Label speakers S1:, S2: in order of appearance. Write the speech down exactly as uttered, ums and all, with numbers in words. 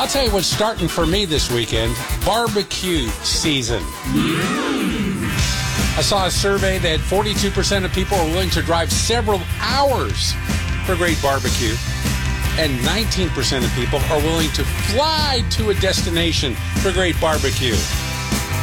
S1: I'll tell you what's starting for me this weekend, barbecue season. I saw a survey that forty-two percent of people are willing to drive several hours for great barbecue, and nineteen percent of people are willing to fly to a destination for great barbecue.